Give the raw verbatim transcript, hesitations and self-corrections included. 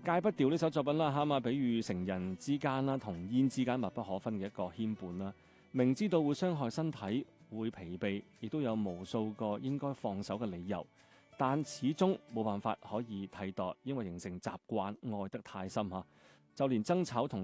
戒不掉呢首作品啦，嚇啊，比喻成人之間啦同煙之間密不可分嘅一個牽絆啦。明知道會傷害身體，會疲憊，亦都有無數個應該放手嘅理由，但始終冇辦法可以替代，因為形成習慣，愛得太深嚇，就連爭吵同